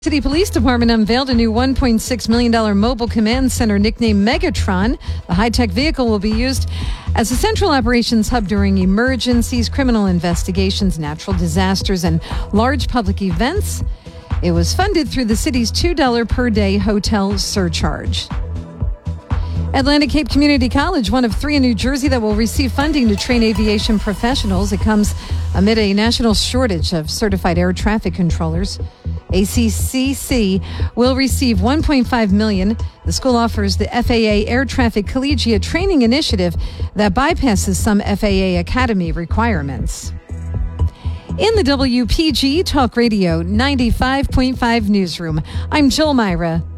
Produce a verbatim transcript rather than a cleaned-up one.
City Police Department unveiled a new one point six million dollars mobile command center nicknamed Megatron. The high-tech vehicle will be used as a central operations hub during emergencies, criminal investigations, natural disasters, and large public events. It was funded through the city's two dollars per day hotel surcharge. Atlantic Cape Community College, one of three in New Jersey that will receive funding to train aviation professionals. It comes amid a national shortage of certified air traffic controllers. A C C C will receive one point five million dollars. The school offers the F A A Air Traffic Collegiate Training Initiative that bypasses some F A A Academy requirements. In the W P G Talk Radio ninety-five point five newsroom, I'm Jill Myra.